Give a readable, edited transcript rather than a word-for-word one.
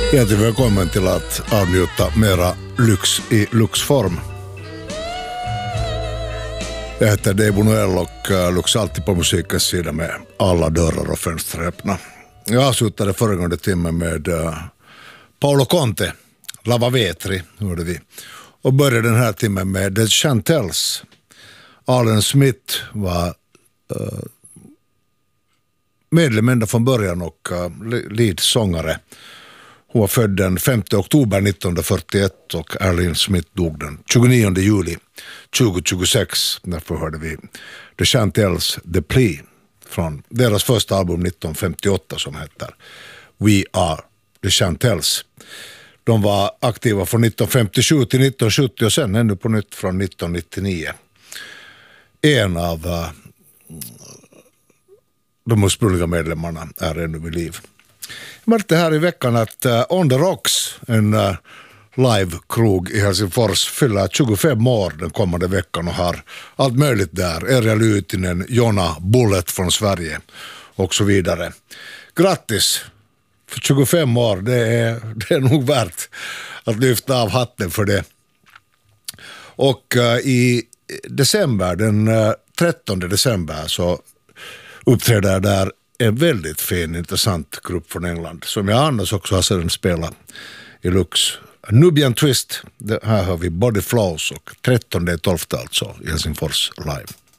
Hjärtligt välkommen till att avnjuta mera lyx i luxform. Jag heter Debo Noel och lux alltid på musikens sida med alla dörrar och fönster öppna. Jag avslutade föregående timmen med Paolo Conte, Lava Vetri, hörde vi. Och började den här timmen med The Chantels. Alan Smith var medlem ända från början och leadsångare. Hon var född den 5 oktober 1941 och Arlene Smith dog den 29 juli 2026. Därför hörde vi The Chantels The Plea från deras första album 1958 som heter We Are The Chantels. De var aktiva från 1957 till 1970 och sen ännu på nytt från 1999. En av de ursprungliga medlemmarna är ännu vid liv. Jag märkte här i veckan att On The Rocks, en live-krog i Helsingfors, fyller 25 år den kommande veckan och har allt möjligt där. Erja Lyytinen, Jonna Bullet från Sverige och så vidare. Grattis! För 25 år, det är nog värt att lyfta av hatten för det. Och i december, den 13 december, så uppträder där en väldigt fin, intressant grupp från England som jag annars också har sedan spelat i Lux. Nubian Twist, här har vi Body Flows och 13/12 alltså i Helsingfors live.